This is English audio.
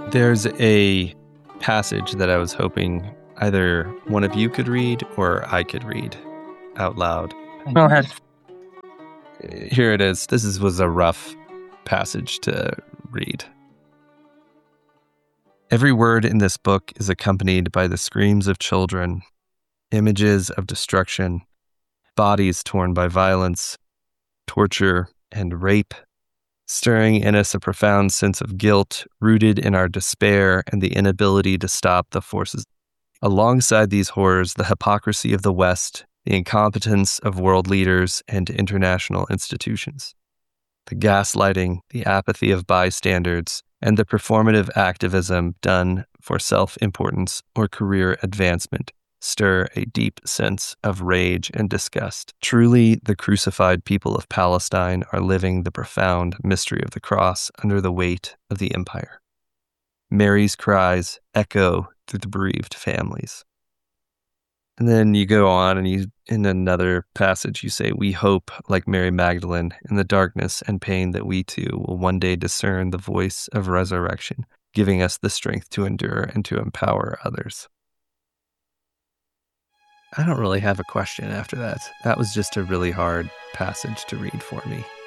There's a passage that I was hoping either one of you could read or I could read out loud. Go ahead. Here it is. Was a rough passage to read. Every word in this book is accompanied by the screams of children, images of destruction, bodies torn by violence, torture, and rape, stirring in us a profound sense of guilt rooted in our despair and the inability to stop the forces. Alongside these horrors, the hypocrisy of the West, the incompetence of world leaders and international institutions, the gaslighting, the apathy of bystanders, and the performative activism done for self-importance or career advancement stir a deep sense of rage and disgust. Truly, the crucified people of Palestine are living the profound mystery of the cross under the weight of the empire. Mary's cries echo through the bereaved families. And then you go on and in another passage, you say, we hope, like Mary Magdalene, in the darkness and pain that we too will one day discern the voice of resurrection, giving us the strength to endure and to empower others. I don't really have a question after that. That was just a really hard passage to read for me.